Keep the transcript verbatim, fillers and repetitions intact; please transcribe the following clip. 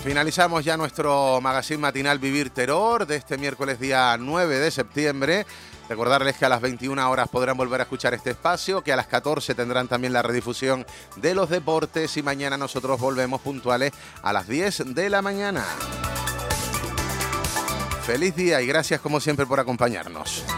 Finalizamos ya nuestro magazine matinal Vivir Terror de este miércoles día nueve de septiembre. Recordarles que a las veintiuna horas podrán volver a escuchar este espacio, que a las catorce tendrán también la redifusión de los deportes y mañana nosotros volvemos puntuales a las diez de la mañana. Feliz día y gracias como siempre por acompañarnos.